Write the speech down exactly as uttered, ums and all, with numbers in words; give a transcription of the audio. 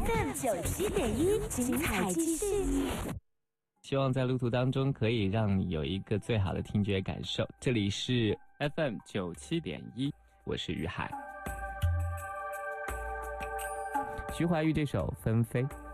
F M 九七点一，精彩继续。 希望在路途当中可以让你有一个最好的听觉感受。这里是 F M 九七点一，我是于海。徐怀钰这首《纷飞》。